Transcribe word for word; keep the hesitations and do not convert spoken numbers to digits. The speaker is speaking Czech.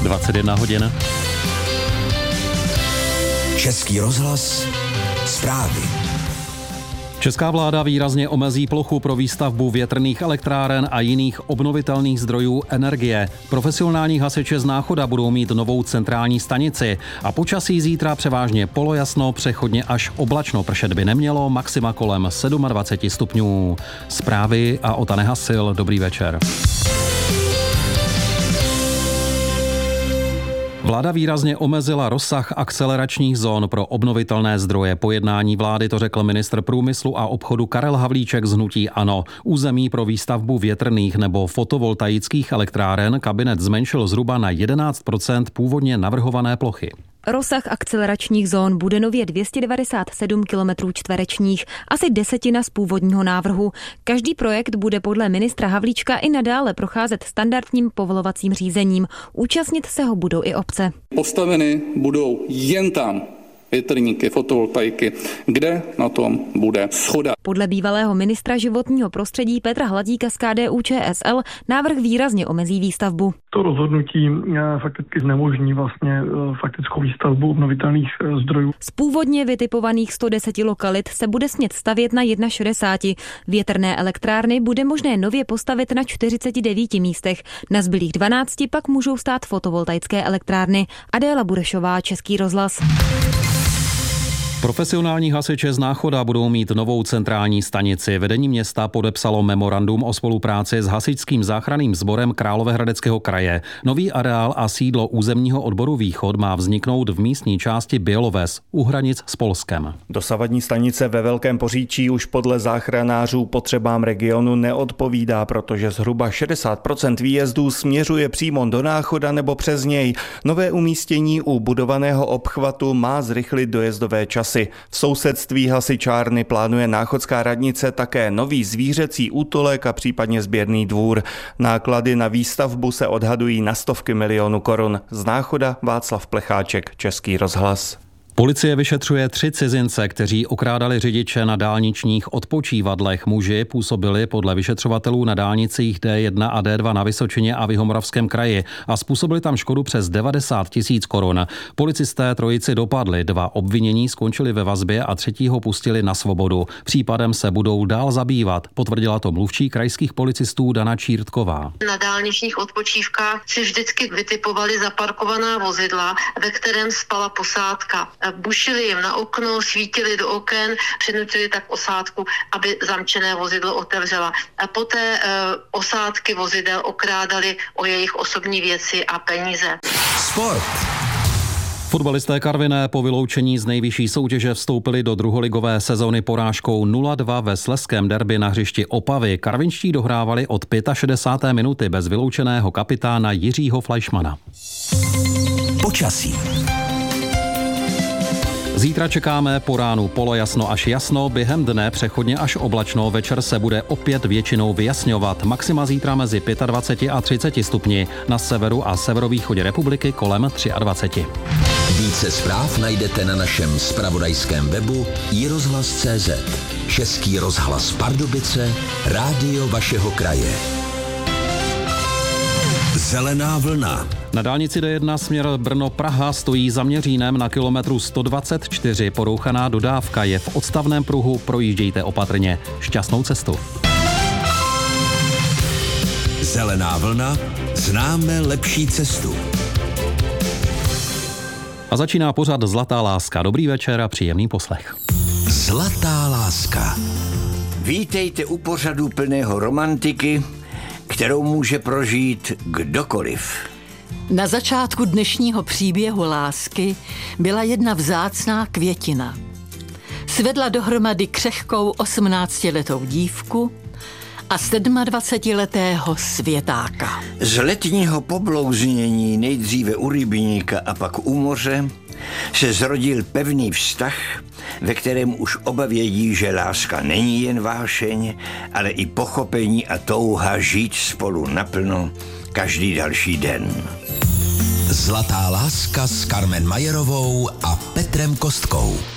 dvacet jedna hodin. Český rozhlas, zprávy. Česká vláda výrazně omezí plochu pro výstavbu větrných elektráren a jiných obnovitelných zdrojů energie. Profesionální hasiče z Náchoda budou mít novou centrální stanici a počasí zítra převážně polojasno, přechodně až oblačno, pršet by nemělo, maxima kolem dvacet sedm stupňů. Zprávy a Ota Nehasil, dobrý večer. Vláda výrazně omezila rozsah akceleračních zón pro obnovitelné zdroje. Po jednání vlády to řekl ministr průmyslu a obchodu Karel Havlíček z hnutí ANO. Území pro výstavbu větrných nebo fotovoltaických elektráren kabinet zmenšil zhruba na jedenáct procent původně navrhované plochy. Rozsah akceleračních zón bude nově dvě stě devadesát sedm kilometrů čtverečních, asi desetina z původního návrhu. Každý projekt bude podle ministra Havlíčka i nadále procházet standardním povolovacím řízením. Účastnit se ho budou i obce. Postaveny budou jen tam větrníky, fotovoltaiky, kde na tom bude shoda. Podle bývalého ministra životního prostředí Petra Hladíka z K D U Č S L návrh výrazně omezí výstavbu. To rozhodnutí fakticky znemožní vlastně faktickou výstavbu obnovitelných zdrojů. Z původně vytipovaných sto deset lokalit se bude smět stavět na šedesát jedna. Větrné elektrárny bude možné nově postavit na čtyřiceti devíti místech. Na zbylých dvanácti pak můžou stát fotovoltaické elektrárny. Adéla Burešová, Český rozhlas. Profesionální hasiče z Náchoda budou mít novou centrální stanici. Vedení města podepsalo memorandum o spolupráci s hasičským záchranným sborem Královéhradeckého kraje. Nový areál a sídlo územního odboru Východ má vzniknout v místní části Běloves u hranic s Polskem. Dosavadní stanice ve Velkém Poříčí už podle záchranářů potřebám regionu neodpovídá, protože zhruba šedesát procent výjezdů směřuje přímo do Náchoda nebo přes něj. Nové umístění u budovaného obchvatu má zrychlit dojezdové časy. V sousedství hasičárny plánuje náchodská radnice také nový zvířecí útulek a případně sběrný dvůr. Náklady na výstavbu se odhadují na stovky milionů korun. Z Náchoda Václav Plecháček, Český rozhlas. Policie vyšetřuje tři cizince, kteří okrádali řidiče na dálničních odpočívadlech. Muži působili podle vyšetřovatelů na dálnicích D jedna a D dva na Vysočině a v Jihomoravském kraji a způsobili tam škodu přes devadesát tisíc korun. Policisté trojici dopadli, dva obvinění skončili ve vazbě a třetího pustili na svobodu. Případem se budou dál zabývat, potvrdila to mluvčí krajských policistů Dana Čírtková. Na dálničních odpočívkách si vždycky vytipovali zaparkovaná vozidla, ve kterém spala posádka. Bušili jim na okno, svítili do oken, přinutili tak osádku, aby zamčené vozidlo otevřela. A poté e, osádky vozidel okrádali o jejich osobní věci a peníze. Sport. Fotbalisté Karviné po vyloučení z nejvyšší soutěže vstoupili do druholigové sezóny porážkou nula dva ve slezském derby na hřišti Opavy. Karvinští dohrávali od šedesáté páté minuty bez vyloučeného kapitána Jiřího Fleischmana. Počasí. Zítra čekáme po ránu polojasno až jasno, během dne přechodně až oblačno, večer se bude opět většinou vyjasňovat. Maxima zítra mezi dvaceti pěti a třiceti stupni, na severu a severovýchodě republiky kolem dvaceti tří. Více zpráv najdete na našem zpravodajském webu i rozhlas tečka cé zet. Český rozhlas Pardubice, rádio vašeho kraje. Zelená vlna. Na dálnici D jedna směr Brno-Praha stojí za Měřínem na kilometru sto dvacet čtyři. Porouchaná dodávka je v odstavném pruhu, projíždějte opatrně. Šťastnou cestu. Zelená vlna, známe lepší cestu. A začíná pořad Zlatá láska. Dobrý večer a příjemný poslech. Zlatá láska. Vítejte u pořadu plného romantiky, kterou může prožít kdokoliv. Na začátku dnešního příběhu lásky byla jedna vzácná květina. Svedla dohromady křehkou osmnáctiletou dívku a sedmadvacetiletého světáka. Z letního poblouznění nejdříve u rybníka a pak u moře se zrodil pevný vztah, ve kterém už oba vědí, že láska není jen vášeň, ale i pochopení a touha žít spolu naplno každý další den. Zlatá láska s Carmen Majerovou a Petrem Kostkou.